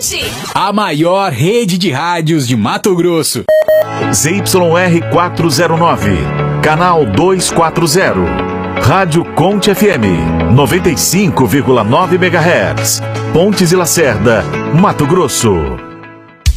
Conte. A maior rede de rádios de Mato Grosso. ZYR 409, canal 240. Rádio Conte FM, 95,9 MHz. Pontes e Lacerda, Mato Grosso.